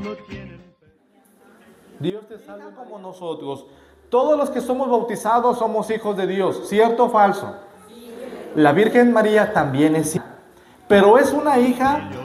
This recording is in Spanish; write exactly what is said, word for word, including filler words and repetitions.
Dios te salve como nosotros. Todos los que somos bautizados somos hijos de Dios, ¿cierto o falso? La Virgen María también es hija, pero es una hija